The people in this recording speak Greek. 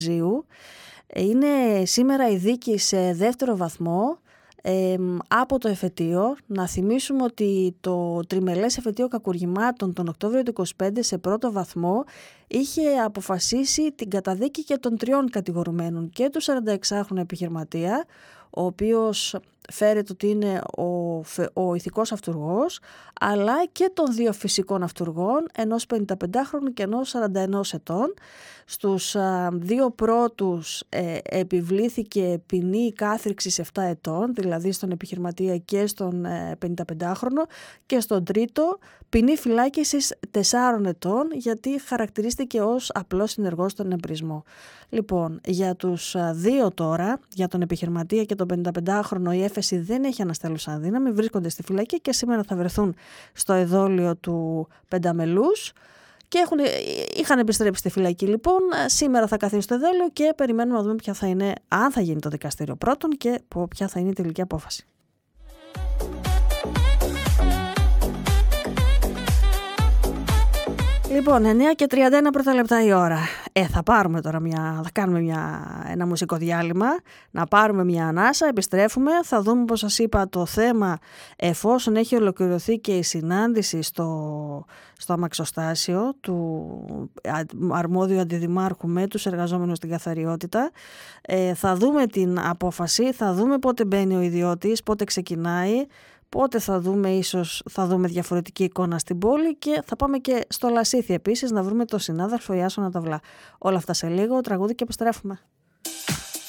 Είναι σήμερα η δίκη σε δεύτερο βαθμό από το εφετείο. Να θυμίσουμε ότι το τριμελές εφετείο κακουργημάτων τον Οκτώβριο του 25 σε πρώτο βαθμό είχε αποφασίσει την καταδίκη και των 3 κατηγορουμένων, και του 46χρονου επιχειρηματία, ο οποίος φέρεται ότι είναι ο ηθικός αυτουργός, αλλά και των 2 φυσικών αυτουργών, ενός 55χρονου και ενός 41 ετών. Στους 2 πρώτους επιβλήθηκε ποινή κάθριξης 7 ετών, δηλαδή στον επιχειρηματία και στον 55χρονο, και στον τρίτο ποινή φυλάκισης 4 ετών, γιατί χαρακτηρίστηκε ως απλός συνεργός στον εμπρισμό. Λοιπόν, για τους 2 τώρα, για τον επιχειρηματία και τον 55χρονο, η έφεση δεν έχει αναστέλουσα δύναμη, βρίσκονται στη φυλακή και σήμερα θα βρεθούν στο εδόλιο του Πενταμελούς και είχαν επιστρέψει στη φυλακή. Λοιπόν, σήμερα θα καθίσει στο εδόλιο και περιμένουμε να δούμε ποια θα είναι, αν θα γίνει το δικαστήριο πρώτον και ποια θα είναι η τελική απόφαση. Λοιπόν, 9:31 πρώτα λεπτά η ώρα. Θα πάρουμε τώρα θα κάνουμε ένα μουσικό διάλειμμα, να πάρουμε μια ανάσα, επιστρέφουμε, θα δούμε, όπως σας είπα, το θέμα, εφόσον έχει ολοκληρωθεί και η συνάντηση στο αμαξοστάσιο του αρμόδιου αντιδημάρχου με τους εργαζόμενους στην καθαριότητα. Θα δούμε την απόφαση, θα δούμε πότε μπαίνει ο ιδιώτης, πότε ξεκινάει, πότε θα δούμε διαφορετική εικόνα στην πόλη, και θα πάμε και στο Λασίθι επίσης να βρούμε τον συνάδελφο Ιάσονα Ταυλά. Όλα αυτά σε λίγο, τραγούδι και επιστρέφουμε.